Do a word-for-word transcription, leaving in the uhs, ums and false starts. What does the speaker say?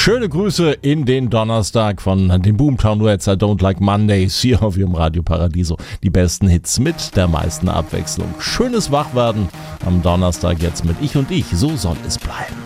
Schöne Grüße in den Donnerstag von den Boomtown Rats. I Don't Like Mondays hier auf ihrem Radio Paradiso. Die besten Hits mit der meisten Abwechslung. Schönes Wachwerden am Donnerstag jetzt mit Ich und Ich. So soll es bleiben.